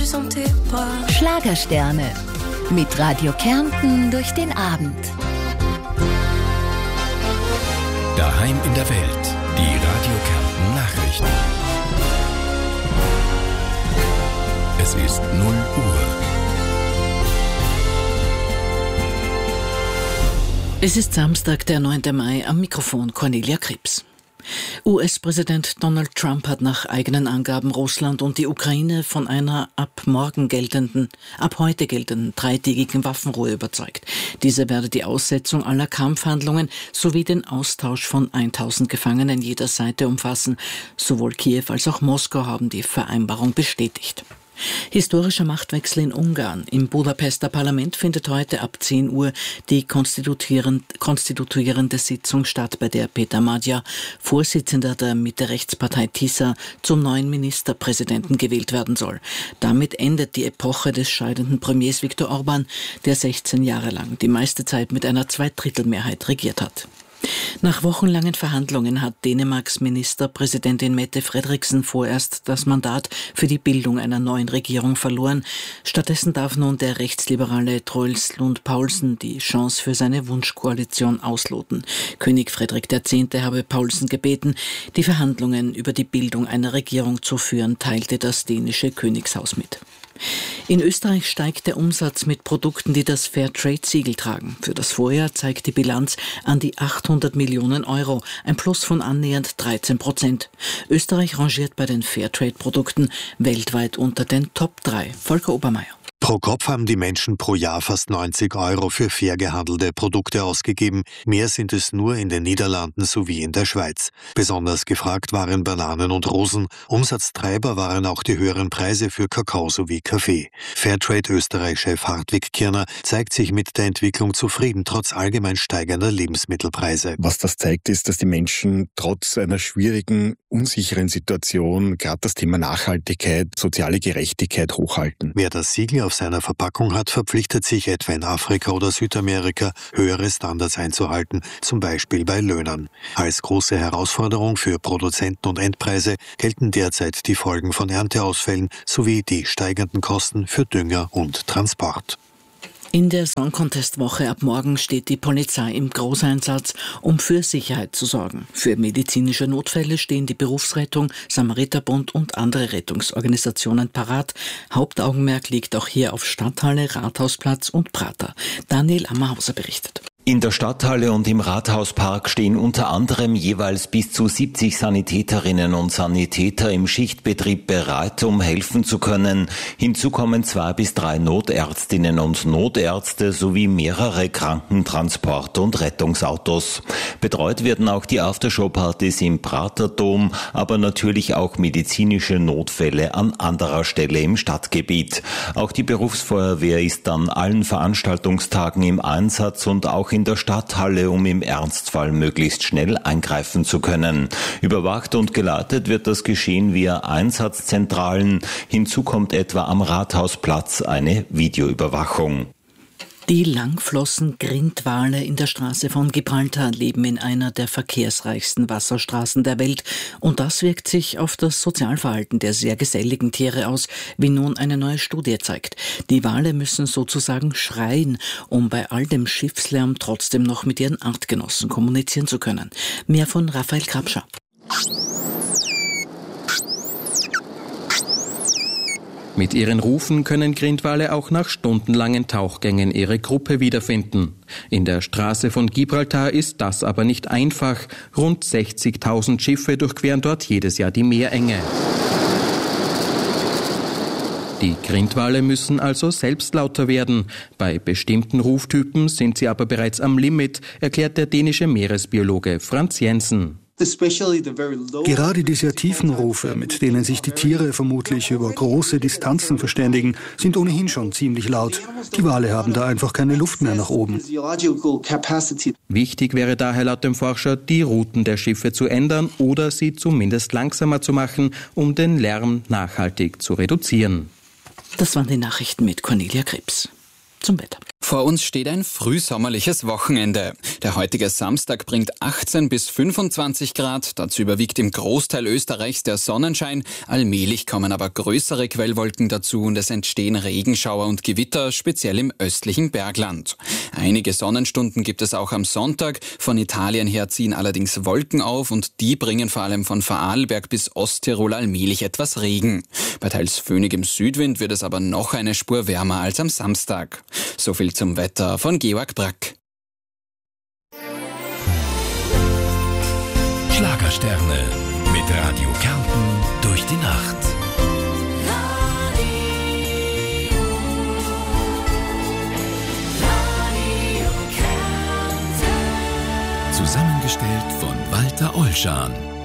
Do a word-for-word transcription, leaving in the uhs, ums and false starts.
sentais pas. Schlagersterne mit Radio Kärnten durch den Abend. Daheim in der Welt, die Radio Kärnten Nachrichten. Es ist null Uhr. Es ist Samstag, der neunte Mai, am Mikrofon Cornelia Krebs. U S-Präsident Donald Trump hat nach eigenen Angaben Russland und die Ukraine von einer ab morgen geltenden, ab heute geltenden dreitägigen Waffenruhe überzeugt. Diese werde die Aussetzung aller Kampfhandlungen sowie den Austausch von tausend Gefangenen jeder Seite umfassen. Sowohl Kiew als auch Moskau haben die Vereinbarung bestätigt. Historischer Machtwechsel in Ungarn. Im Budapester Parlament findet heute ab zehn Uhr die konstituierende Sitzung statt, bei der Peter Magyar, Vorsitzender der Mitte-Rechtspartei TISA, zum neuen Ministerpräsidenten gewählt werden soll. Damit endet die Epoche des scheidenden Premiers Viktor Orbán, der sechzehn Jahre lang die meiste Zeit mit einer Zweidrittelmehrheit regiert hat. Nach wochenlangen Verhandlungen hat Dänemarks Ministerpräsidentin Mette Frederiksen vorerst das Mandat für die Bildung einer neuen Regierung verloren. Stattdessen darf nun der rechtsliberale Truls Lund Poulsen die Chance für seine Wunschkoalition ausloten. König Frederik der Zehnte habe Poulsen gebeten, die Verhandlungen über die Bildung einer Regierung zu führen, teilte das dänische Königshaus mit. In Österreich steigt der Umsatz mit Produkten, die das Fairtrade-Siegel tragen. Für das Vorjahr zeigt die Bilanz an die achthundert Millionen Euro, ein Plus von annähernd dreizehn Prozent. Österreich rangiert bei den Fairtrade-Produkten weltweit unter den Top drei. Volker Obermeier. Pro Kopf haben die Menschen pro Jahr fast neunzig Euro für fair gehandelte Produkte ausgegeben. Mehr sind es nur in den Niederlanden sowie in der Schweiz. Besonders gefragt waren Bananen und Rosen. Umsatztreiber waren auch die höheren Preise für Kakao sowie Kaffee. Fairtrade-Österreich-Chef Hartwig Kirner zeigt sich mit der Entwicklung zufrieden, trotz allgemein steigender Lebensmittelpreise. Was das zeigt, ist, dass die Menschen trotz einer schwierigen, unsicheren Situation gerade das Thema Nachhaltigkeit, soziale Gerechtigkeit hochhalten. Wer das Siegel auf seiner Verpackung hat, verpflichtet sich etwa in Afrika oder Südamerika, höhere Standards einzuhalten, zum Beispiel bei Löhnen. Als große Herausforderung für Produzenten und Endpreise gelten derzeit die Folgen von Ernteausfällen sowie die steigenden Kosten für Dünger und Transport. In der Song Contest Woche ab morgen steht die Polizei im Großeinsatz, um für Sicherheit zu sorgen. Für medizinische Notfälle stehen die Berufsrettung, Samariterbund und andere Rettungsorganisationen parat. Hauptaugenmerk liegt auch hier auf Stadthalle, Rathausplatz und Prater. Daniel Ammerhauser berichtet. In der Stadthalle und im Rathauspark stehen unter anderem jeweils bis zu siebzig Sanitäterinnen und Sanitäter im Schichtbetrieb bereit, um helfen zu können. Hinzu kommen zwei bis drei Notärztinnen und Notärzte sowie mehrere Krankentransport- und Rettungsautos. Betreut werden auch die Aftershow-Partys im Praterdom, aber natürlich auch medizinische Notfälle an anderer Stelle im Stadtgebiet. Auch die Berufsfeuerwehr ist an allen Veranstaltungstagen im Einsatz und auch in der Stadthalle, um im Ernstfall möglichst schnell eingreifen zu können. Überwacht und geleitet wird das Geschehen via Einsatzzentralen. Hinzu kommt etwa am Rathausplatz eine Videoüberwachung. Die Langflossen-Grindwale in der Straße von Gibraltar leben in einer der verkehrsreichsten Wasserstraßen der Welt. Und das wirkt sich auf das Sozialverhalten der sehr geselligen Tiere aus, wie nun eine neue Studie zeigt. Die Wale müssen sozusagen schreien, um bei all dem Schiffslärm trotzdem noch mit ihren Artgenossen kommunizieren zu können. Mehr von Raphael Krabscher. Mit ihren Rufen können Grindwale auch nach stundenlangen Tauchgängen ihre Gruppe wiederfinden. In der Straße von Gibraltar ist das aber nicht einfach. Rund sechzigtausend Schiffe durchqueren dort jedes Jahr die Meerenge. Die Grindwale müssen also selbst lauter werden. Bei bestimmten Ruftypen sind sie aber bereits am Limit, erklärt der dänische Meeresbiologe Franz Jensen. Gerade die sehr tiefen Rufe, mit denen sich die Tiere vermutlich über große Distanzen verständigen, sind ohnehin schon ziemlich laut. Die Wale haben da einfach keine Luft mehr nach oben. Wichtig wäre daher laut dem Forscher, die Routen der Schiffe zu ändern oder sie zumindest langsamer zu machen, um den Lärm nachhaltig zu reduzieren. Das waren die Nachrichten mit Cornelia Krebs. zum Wetter. Vor uns steht ein frühsommerliches Wochenende. Der heutige Samstag bringt achtzehn bis fünfundzwanzig Grad. Dazu überwiegt im Großteil Österreichs der Sonnenschein. Allmählich kommen aber größere Quellwolken dazu und es entstehen Regenschauer und Gewitter, speziell im östlichen Bergland. Einige Sonnenstunden gibt es auch am Sonntag. Von Italien her ziehen allerdings Wolken auf und die bringen vor allem von Vorarlberg bis Osttirol allmählich etwas Regen. Bei teils föhnigem Südwind wird es aber noch eine Spur wärmer als am Samstag. So viel zum Wetter von Georg Brack. Schlagersterne mit Radio Kärnten durch die Nacht. Zusammengestellt von Walter Ollschan.